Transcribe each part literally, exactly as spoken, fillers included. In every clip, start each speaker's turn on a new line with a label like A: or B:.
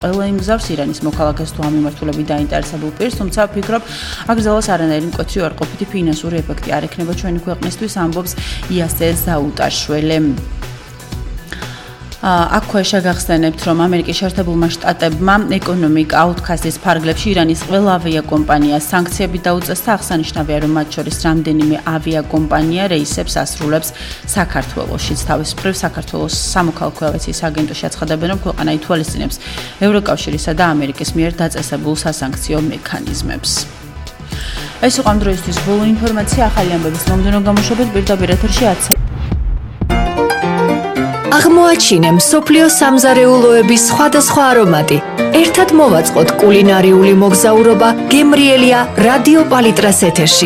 A: ყველა იმგზავს ირანის მოქალაქეს თუ ამ მიმართულებით დაინტერესებულ პირს, თუმცა ვფიქრობ, აქ ძალას არანაირი მკვეთრი უარყოფითი ფინანსური ეფექტი არ ექნება ჩვენი ქვეყნისთვის, ამბობს იასე ზაუტაშვილი. აქ ქვეშ გახსენებთ, რომ ამერიკის შეერთებულმა შტატებმა ეკონომიკ აუთკასტის ფარგლებში ირანის ყველა ავიაკომპანიას სანქციები დაუწეს და აღსანიშნავია, რომ მათ შორის რამდენიმე ავიაკომპანია რეისებს ასრულებს საქართველოშიც. თავის მხრივ საქართველოს სამოქალაქო ავიაციის აგენტოში აცხადებენ, რომ ქვეყანა ითვალისწინებს ევროკავშირისა და ამერიკის მიერ დაწესებულ სასანქციო მექანიზმებს. ეს იყო ამ დროისთვის ბოლო ინფორმაცია, ახალი ამბების მომდევნო გამოშვებით პირდაპირ ეთერში ათს.
B: აღმოაჩინე მსოფლიო სამზარეულოების სხვადასხვა არომატი. ერთად მოვაწყოთ კულინარიული მოგზაურობა გემრიელია რადიო პალიტრას ეთერში.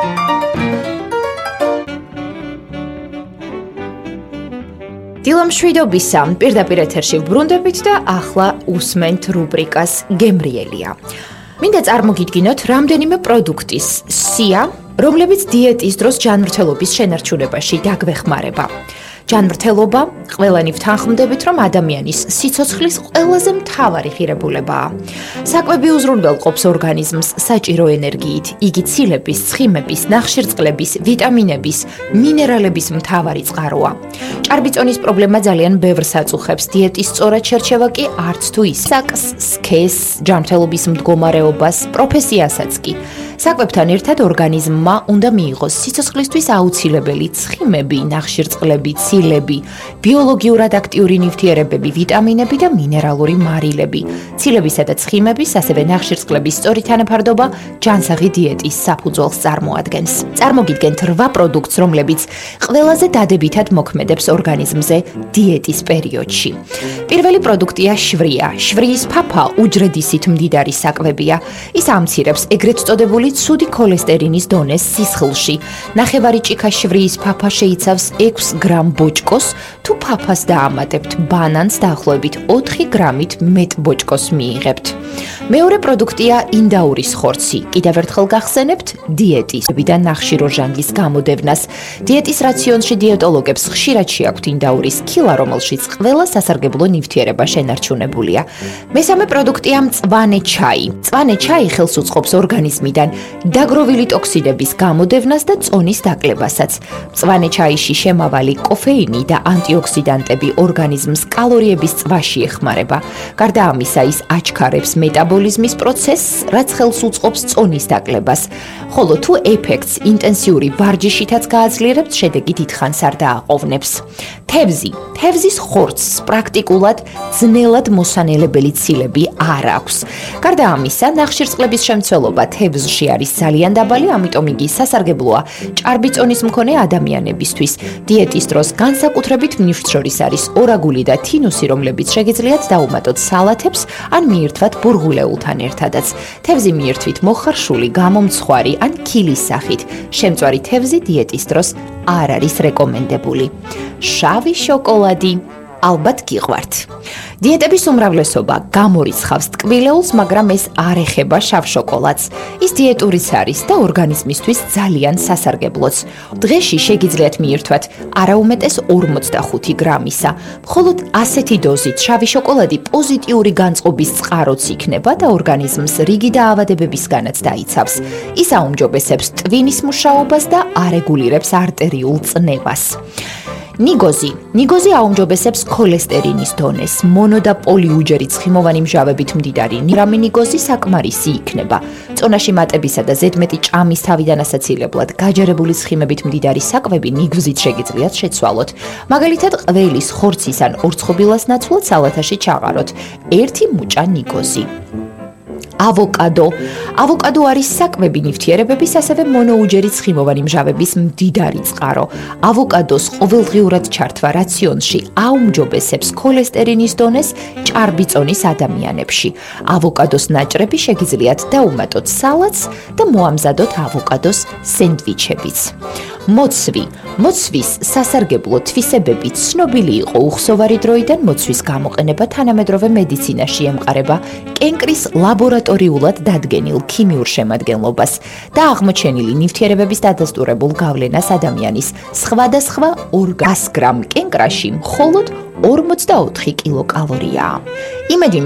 B: დილამშვიდობისა, პირდაპირ ეთერში ვბრუნდებით და ახლა უსმენთ რუბრიკას გემრიელია. მინდა წარმოგიდგინოთ რამდენიმე პროდუქტის სია, რომლებიც დიეტის დროს ჯანმრთელობის შენარჩუნებაში დაგვეხმარება. ჯანმრთელობა ყველანი ვთანხმდებით, რომ ადამიანის სიცოცხლის ყველაზე მთავარი ღირებულებაა. საკვები უზრუნველყოფს ორგანიზმს საჭირო ენერგიით, იგი ცილების, ცხიმების, ნახშირწყლების, ვიტამინების, მინერალების მთავარი წყაროა. ჭარბიწონის პრობლემა ძალიან ბევრს აწუხებს, დიეტის სწორად შერჩევა კი არც თუ ის. საკს, სქესს, ჯანმრთელობის მდგომარეობას, პროფესიასაც კი. საკვებთან ერთად ორგანიზმმა უნდა მიიღოს სიცოცხლისთვის აუცილებელი ცხიმები, ნახშირწყლები, ცილები, ბიოლოგიურად აქტიური ნივთიერებები, ვიტამინები და მინერალური მარილები. ცილებისა და ცხიმების, ასევე ნახშირწყლების სწორი თანაფარდობა ჯანსაღი დიეტის საფუძველს წარმოადგენს. წარმოგიდგენთ რვა პროდუქტს, რომლებიც ყველაზე დადებითად მოქმედებს ორგანიზმზე დიეტის პერიოდში. პირველი პროდუქტია შვია. შვრის ფაფა უჯრედისით მდიდარი საკვებია. ის ამცირებს ეგრეთ წოდებული ცუდი ქოლესტერინის დონეს სისხლში. ნახევარი ჭიქა შვრის ფაფა შეიცავს ექვს გრამ ბოჭკოს, თუ ფაფას დაამატებთ ბანანს დაახლოებით ოთხი გრამით მეტ ბოჭკოს მიიღებთ. მეორე პროდუქტია ინდაურის ხორცი. კიდევ ერთხელ გახსენებთ დიეტის და ნახშირორჟანგის გამოდევნას. დიეტის რაციონში დიეტოლოგებს ხშირად შეაქვთ ინდაურის ქილა, რომელშიც ყველა სასარგებლო ნივთიერება შენარჩუნებულია. მესამე პროდუქტია მწვანე ჩაი. მწვანე ჩაი ხელს უწყობს ორგანიზმიდან დაგროვილი ტოქსინების გამოდევნას და წონის დაკლებასაც. მწვანე ჩაიში შემავალი კოფეინი და ანტიოქსიდანტები ორგანიზმს კალორიების წვაში ეხმარება. გარდა ამისა, ის აჩქარებს მეტაბოლიზმის პროცესს, რაც ხელს უწყობს წონის დაკლებას. ხოლო თუ ეფექტს ინტენსიური ვარჯიშითაც გააძლიერებთ, შედეგი დიდხანს არ დააყოვნებს. თევზი. თევზის ხორცს პრაქტიკულად ძნელად მოსანელებელი ცილები არ აქვს. გარდა ამისა, ნახშირწყლების შემცველობა თევზში არის ძალიან დაბალი, ამიტომ იგი სასარგებლოა ჭარბიწონის მქონე ადამიანებისთვის. დიეტის დროს განსაკუთრებით მის შორის არის ორაგული და თინუსი, რომლებიც შეგიძლიათ დაუმატოთ სალათებს ან მიირთვათ ბურღულეულთან ერთადაც. თევზი მიირთვით მოხარშული, გამომცხვარი ან ქილის სახით. შემწვარი თევზი დიეტის დროს არ არის რეკომენდებული. შავი შოკოლადი. ალბათ გიყვართ. დიეტების უმრავლესობა გამორიცხავს ტკბილეულს, მაგრამ ეს არ ეხება შავ შოკოლადს. ის დიეტურიც არის და ორგანიზმისთვის ძალიან სასარგებლოც. დღეში შეგიძლიათ მიირთვათ არაუმეტეს ორმოცდახუთი გრამისა. მხოლოდ ასეთი დოზით შავი შოკოლადი პოზიტიური განწყობის წყაროც იქნება და ორგანიზმს რიგი დაავადებებისგანაც დაიცავს. ის აუმჯობესებს ტვინის მუშაობას და არეგულირებს არტერიულ წნევას. ნიგოზი. ნიგოზი აუმჯობესებს ქოლესტერინის დონეს. მონო და პოლიუჯერი ცხიმოვანი მჟავებით მდიდარი ნირამი ნიგოზი საკმარისი იქნება. წონაში მატებისა და ზედმეტი ჭამის თავიდან ასაცილებლად გაჯერებული ცხიმებით მდიდარი საკვები ნიგზით შეგიძლიათ შეცვალოთ. მაგალითად, ყველის, ხორცის ან ორცხობილას ნაცვლად სალათაში ჩაყაროთ. ერთი მუჭა ნიგოზი. ავოკადო. ავოკადო არის საკვები ნივთიერებების, ასევე მონოუჯერი ცხიმოვანი მჟავების მდიდარი წყარო. ავოკადოს ყოველდღიურად ჩართვა რაციონში აუმჯობესებს ქოლესტერინის დონეს ჭარბიწონის ადამიანებში. ავოკადოს ნაჭრები შეგიძლიათ დაუმატოთ სალათს და მოამზადოთ ავოკადოს სენდვიჩებიც. მოცვი. მოცვის სასარგებლო თვისებები ცნობილი იყო უხსოვარი დროიდან. მოცვის გამოყენება თანამედროვე მედიცინაში ემყარება კენკრის ლაბორატორიულად დადგენილ ქიმიურ შემადგენლობას და აღმოჩენილი ნივთიერებების დადასტურებულ გავლენას ადამიანის სხვადასხვა ორგანიზმს გრამ კენკრაში მხოლოდ ორმოცდაოთხი კილოკალორიაა. იმედი